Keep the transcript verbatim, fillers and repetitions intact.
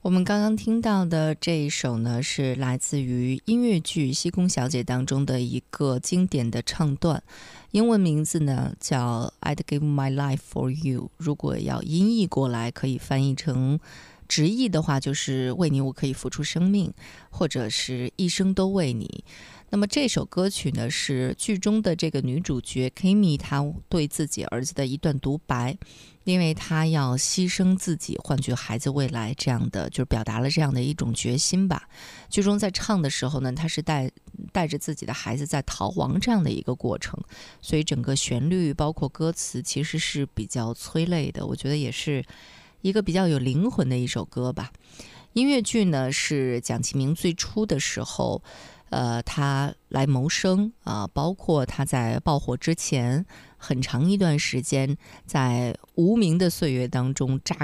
我们刚刚听到的这一首呢，是来自于音乐剧《西宫小姐》当中的一个经典的唱段，英文名字呢叫 I'd give my life for you。 如果要音译过来，可以翻译成直译的话，就是为你我可以付出生命，或者是一生都为你。那么这首歌曲呢，是剧中的这个女主角 Kimi 她对自己儿子的一段独白，因为她要牺牲自己换取孩子未来，这样的就是表达了这样的一种决心吧。剧中在唱的时候呢，她是带带着自己的孩子在逃亡这样的一个过程，所以整个旋律包括歌词其实是比较催泪的，我觉得也是一个比较有灵魂的一首歌吧。音乐剧呢是蒋奇明最初的时候呃，他来谋生啊、呃，包括他在爆火之前很长一段时间在无名的岁月当中扎